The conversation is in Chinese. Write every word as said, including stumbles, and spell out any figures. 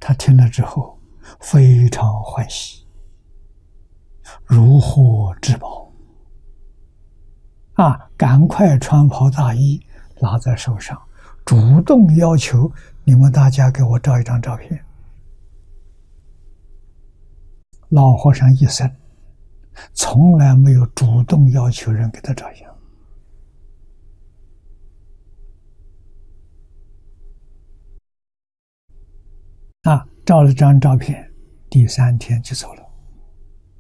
他听了之后非常欢喜，如获至宝啊！赶快穿袍大衣拿在手上，主动要求你们大家给我照一张照片。老和尚一生从来没有主动要求人给他照相啊！照了张照片，第三天就走了。